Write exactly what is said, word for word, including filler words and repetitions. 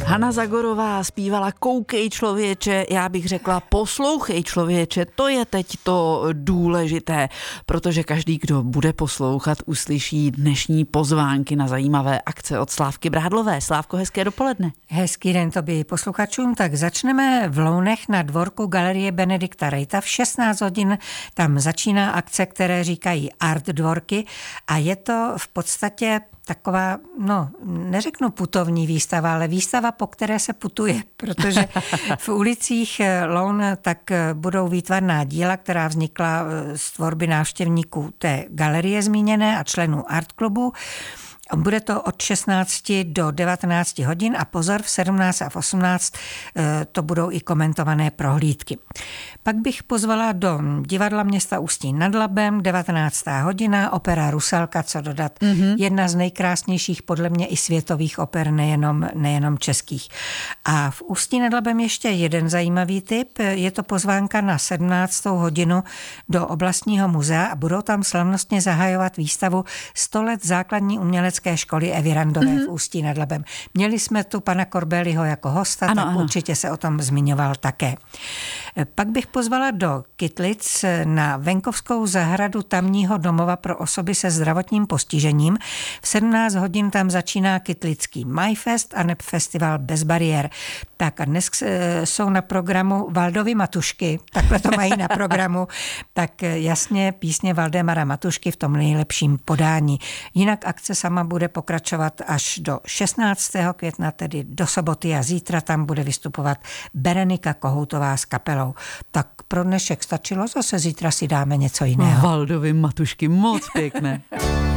Hana Zagorová zpívala Koukej člověče, já bych řekla poslouchej člověče, to je teď to důležité, protože každý, kdo bude poslouchat, uslyší dnešní pozvánky na zajímavé akce od Slávky Brádlové. Slávko, hezké dopoledne. Hezký den tobě posluchačům, tak začneme v Lounech na dvorku Galerie Benedikta Rejta v šestnáct hodin, tam začíná akce, které říkají Art dvorky a je to v podstatě taková, no, neřeknu putovní výstava, ale výstava, po které se putuje, protože v ulicích Loun tak budou výtvarná díla, která vznikla z tvorby návštěvníků té galerie zmíněné a členů Art klubu. Bude to od šestnácti do devatenácti hodin a pozor, v sedmnáct a v osmnáct to budou i komentované prohlídky. Pak bych pozvala do divadla města Ústí nad Labem, devatenáctá hodina, opera Rusalka, co dodat. Mm-hmm. Jedna z nejkrásnějších podle mě i světových oper, nejenom, nejenom českých. A v Ústí nad Labem ještě jeden zajímavý tip, je to pozvánka na sedmnáctou hodinu do oblastního muzea a budou tam slavnostně zahajovat výstavu sto let základní umělecké školy Evy Randové mm-hmm. v Ústí nad Labem. Měli jsme tu pana Korbeliho jako hosta, ano, tak ano. Určitě se o tom zmiňoval také. Pak bych pozvala do Kytlic na venkovskou zahradu tamního domova pro osoby se zdravotním postižením. V sedmnáct hodin tam začíná kytlický MyFest a neb festival Bez bariér. Tak a dnes jsou na programu Valdovy Matušky, takhle to mají na programu, tak jasně písně Valdemara Matušky v tom nejlepším podání. Jinak akce sama bude pokračovat až do šestnáctého května, tedy do soboty a zítra tam bude vystupovat Berenika Kohoutová s kapelou. Tak pro dnešek stačilo, zase zítra si dáme něco jiného. Valdovy Matušky, moc pěkné.